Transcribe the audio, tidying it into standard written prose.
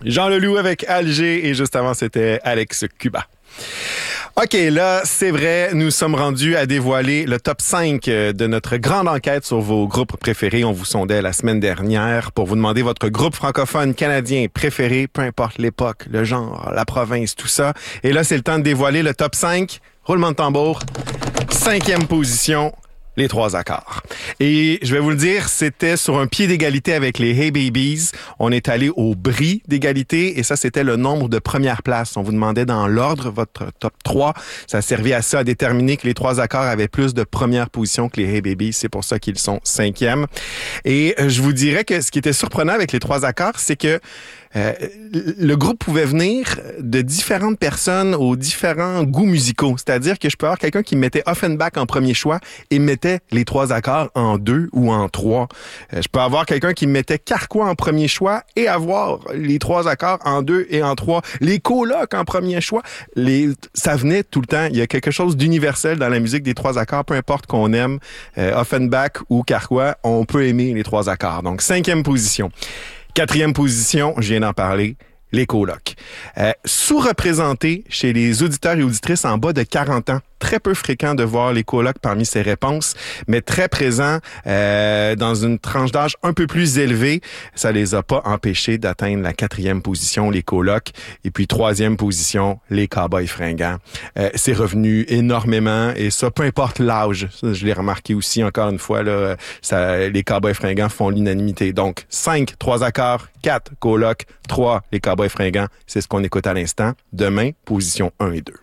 Jean Leloup avec Alger et juste avant, c'était Alex Cuba. OK, là, c'est vrai, nous sommes rendus à dévoiler le top 5 de notre grande enquête sur vos groupes préférés. On vous sondait la semaine dernière pour vous demander votre groupe francophone canadien préféré, peu importe l'époque, le genre, la province, tout ça. Et là, c'est le temps de dévoiler le top 5. Roulement de tambour. 5e position. Les trois accords. Et je vais vous le dire, c'était sur un pied d'égalité avec les Hey Babies. On est allé au bris d'égalité et ça, c'était le nombre de premières places. On vous demandait dans l'ordre votre top 3. Ça servait à ça, à déterminer que les trois accords avaient plus de premières positions que les Hey Babies. C'est pour ça qu'ils sont 5e. Et je vous dirais que ce qui était surprenant avec les trois accords, c'est que le groupe pouvait venir de différentes personnes aux différents goûts musicaux. C'est-à-dire que je peux avoir quelqu'un qui mettait Offenbach en premier choix et mettait les trois accords en 2 ou en 3. Je peux avoir quelqu'un qui mettait Carquois en premier choix et avoir les trois accords en 2 et en 3. Les colocs en premier choix. Ça venait tout le temps. Il y a quelque chose d'universel dans la musique des trois accords. Peu importe qu'on aime Offenbach ou Carquois, on peut aimer les trois accords. Donc, 5e position. 4e position, je viens d'en parler, les colocs. Sous-représentés chez les auditeurs et auditrices en bas de 40 ans. Très peu fréquent de voir les colocs parmi ces réponses, mais très présents dans une tranche d'âge un peu plus élevée. Ça les a pas empêchés d'atteindre la 4e position, les colocs. Et puis 3e position, les cowboys fringants. C'est revenu énormément et ça, peu importe l'âge. Ça, je l'ai remarqué aussi encore une fois, là, les cowboys fringants font l'unanimité. Donc 5, 3 accords, 4 colocs, 3 les cowboys fringants. C'est ce qu'on écoute à l'instant. Demain, position 1 et 2.